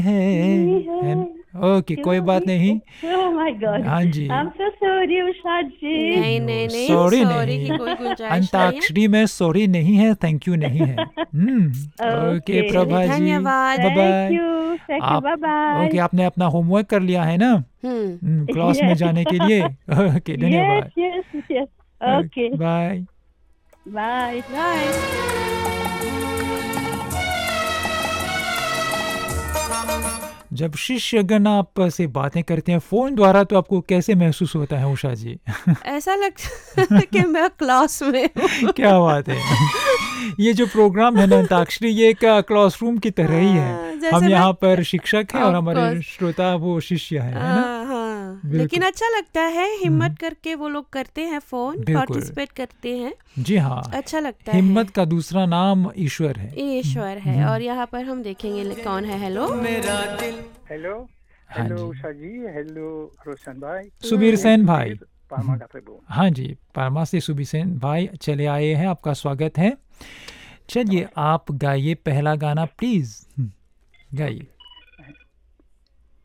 है ओके कोई बात नहीं। Oh my God. हाँ जी I'm so sorry, उषा जी. नहीं नहीं नहीं, सॉरी सॉरी की नहीं, कोई गुंजाइश नहीं है। अंताक्षरी में सॉरी नहीं है, थैंक यू नहीं है। Okay Okay. प्रभा जी, धन्यवाद। Bye Thank bye. you. Thank you. आप Bye bye. ओके आपने अपना होमवर्क कर लिया है ना क्लास में Yes. जाने के लिए? ओके Yes, धन्यवाद। yes, yes. Okay. Bye. Bye. Bye. जब शिष्यगण आप से बातें करते हैं फोन द्वारा तो आपको कैसे महसूस होता है उषा जी? ऐसा लगता है कि मैं क्लास में हूँ। क्या बात है। ये जो प्रोग्राम है ना अंताक्षरी, ये एक क्लासरूम की तरह ही है। जैसे हम मैं- यहाँ पर शिक्षक हैं और Of हमारे course. श्रोता वो शिष्य है ना? हाँ, बिल्कुल। लेकिन अच्छा लगता है, हिम्मत करके वो लोग करते हैं, फोन बिल्कुल। पार्टिसिपेट करते हैं, जी हाँ, अच्छा लगता हिम्मत है। का दूसरा नाम ईश्वर है। ईश्वर है। और यहाँ पर हम देखेंगे कौन है। हेलो हेलो हाँ हेलो जी, उषा जी, हेलो रोशन भाई, सुबीर सेन भाई। सुबीर पामा का प्रभु। हाँ जी, पारमा से सुबीर सेन भाई चले आए हैं, आपका स्वागत है। चलिए आप गाइए पहला गाना प्लीज, गाइए।